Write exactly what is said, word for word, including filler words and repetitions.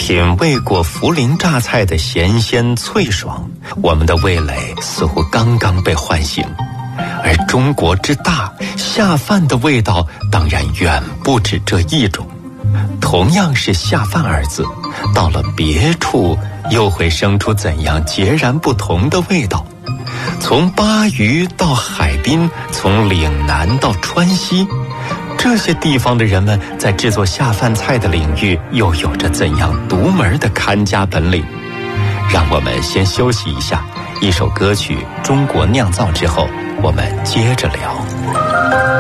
品味过涪陵榨菜的咸鲜脆爽，我们的味蕾似乎刚刚被唤醒。而中国之大，下饭的味道当然远不止这一种。同样是下饭二字，到了别处又会生出怎样截然不同的味道？从巴渝到海滨，从岭南到川西，这些地方的人们在制作下饭菜的领域又有着怎样独门的看家本领？让我们先休息一下，一首歌曲《中国酿造》之后，我们接着聊。